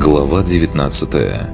Глава 19.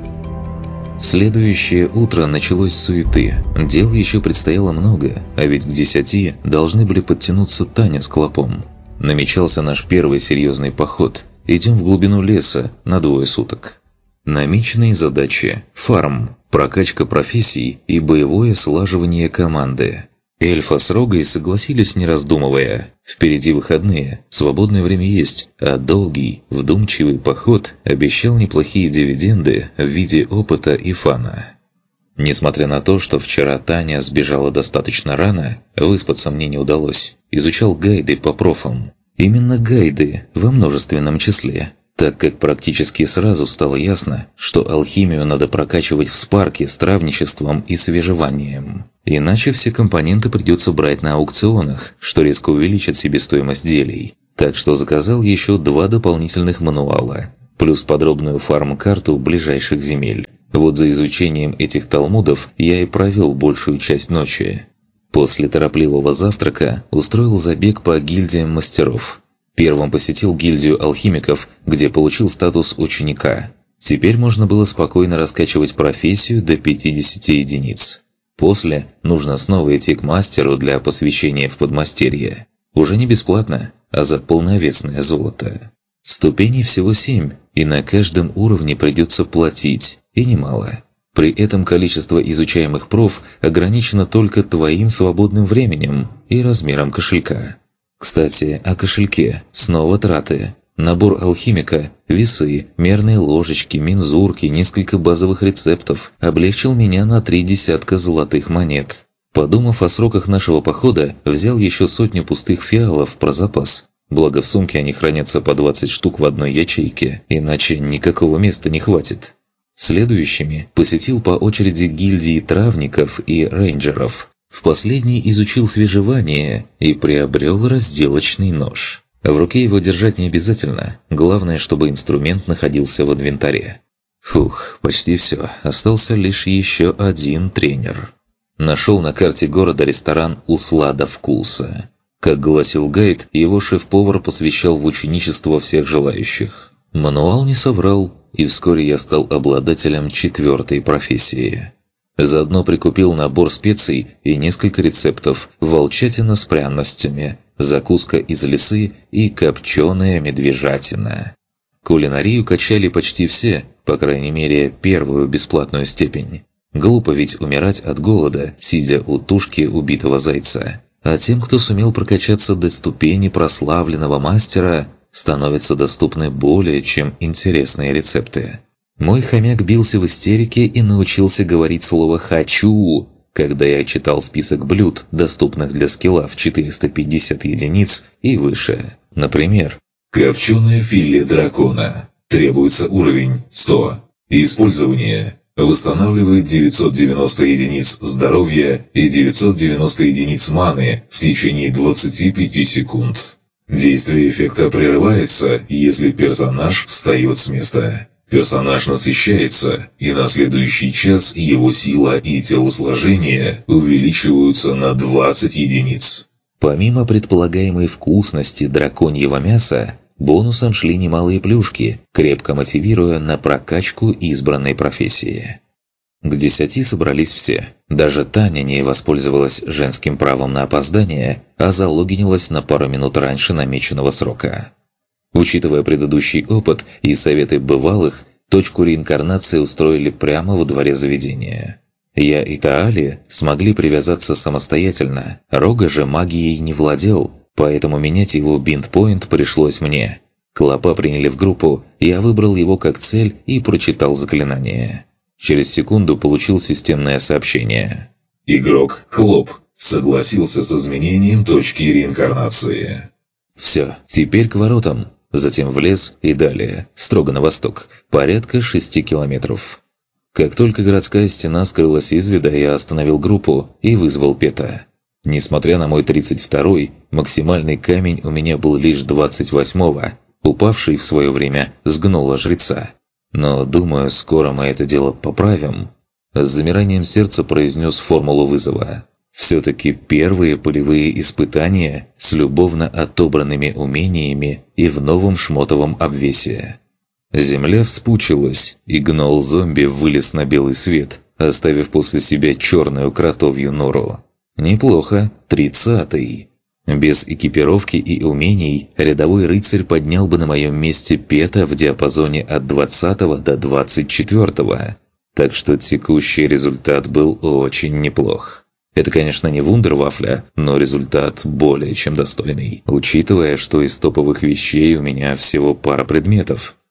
Следующее утро началось с суеты. Дел еще предстояло много, а ведь к 10 должны были подтянуться Таня с Клопом. Намечался наш первый серьезный поход. Идем в глубину леса на 2 суток. Намеченные задачи – фарм, прокачка профессий и боевое слаживание команды. Эльфа с Рогой согласились, не раздумывая. Впереди выходные, свободное время есть, а долгий, вдумчивый поход обещал неплохие дивиденды в виде опыта и фана. Несмотря на то, что вчера Таня сбежала достаточно рано, выспаться мне не удалось. Изучал гайды по профам. Именно гайды во множественном числе, так как практически сразу стало ясно, что алхимию надо прокачивать в спарке с травничеством и свежеванием. Иначе все компоненты придется брать на аукционах, что резко увеличит себестоимость зелий. Так что заказал еще 2 дополнительных мануала, плюс подробную фарм-карту ближайших земель. Вот за изучением этих талмудов я и провел большую часть ночи. После торопливого завтрака устроил забег по гильдиям мастеров. Первым посетил гильдию алхимиков, где получил статус ученика. Теперь можно было спокойно раскачивать профессию до 50 единиц. После нужно снова идти к мастеру для посвящения в подмастерье. Уже не бесплатно, а за полновесное золото. Ступеней всего 7, и на каждом уровне придется платить, и немало. При этом количество изучаемых проф ограничено только твоим свободным временем и размером кошелька. Кстати, о кошельке. Снова траты. Набор алхимика, весы, мерные ложечки, мензурки, несколько базовых рецептов облегчил меня на 3 десятка золотых монет. Подумав о сроках нашего похода, взял еще 100 пустых фиалов про запас. Благо в сумке они хранятся по 20 штук в одной ячейке, иначе никакого места не хватит. Следующими посетил по очереди гильдии травников и рейнджеров. В последний изучил свежевание и приобрел разделочный нож. В руке его держать не обязательно, главное, чтобы инструмент находился в инвентаре. Фух, почти все, остался лишь еще один тренер. Нашел на карте города ресторан «Услада Вкуса». Как гласил гайд, его шеф-повар посвящал в ученичество всех желающих. Мануал не соврал, и вскоре я стал обладателем 4-й профессии. Заодно прикупил набор специй и несколько рецептов: волчатина с пряностями, закуска из лисы и копченая медвежатина. Кулинарию качали почти все, по крайней мере, первую бесплатную степень. Глупо ведь умирать от голода, сидя у тушки убитого зайца. А тем, кто сумел прокачаться до ступени прославленного мастера, становятся доступны более чем интересные рецепты. Мой хомяк бился в истерике и научился говорить слово «хочу», когда я читал список блюд, доступных для скилла в 450 единиц и выше. Например, копченое филе дракона. Требуется уровень 100. Использование. Восстанавливает 990 единиц здоровья и 990 единиц маны в течение 25 секунд. Действие эффекта прерывается, если персонаж встает с места. Персонаж насыщается, и на следующий час его сила и телосложение увеличиваются на 20 единиц. Помимо предполагаемой вкусности драконьего мяса, бонусом шли немалые плюшки, крепко мотивируя на прокачку избранной профессии. К 10 собрались все. Даже Таня не воспользовалась женским правом на опоздание, а залогинилась на пару минут раньше намеченного срока. Учитывая предыдущий опыт и советы бывалых, точку реинкарнации устроили прямо во дворе заведения. Я и Таали смогли привязаться самостоятельно, Рога же магией не владел, поэтому менять его бинд-поинт пришлось мне. Клопа приняли в группу, я выбрал его как цель и прочитал заклинание. Через секунду получил системное сообщение. Игрок Хлоп согласился с изменением точки реинкарнации. Все, теперь к воротам. Затем в лес и далее, строго на восток, порядка 6 километров. Как только городская стена скрылась из вида, я остановил группу и вызвал Пета. Несмотря на мой 32-й, максимальный камень у меня был лишь 28-го, упавший в свое время с гнола жреца. Но, думаю, скоро мы это дело поправим. С замиранием сердца произнес формулу вызова. Все-таки первые полевые испытания с любовно отобранными умениями и в новом шмотовом обвесе. Земля вспучилась, и гнол-зомби вылез на белый свет, оставив после себя черную кротовью нору. Неплохо, 30-й. Без экипировки и умений рядовой рыцарь поднял бы на моем месте пета в диапазоне от 20 до 24. Так что текущий результат был очень неплох. Это, конечно, не вундервафля, но результат более чем достойный, учитывая, что из топовых вещей у меня всего пара предметов.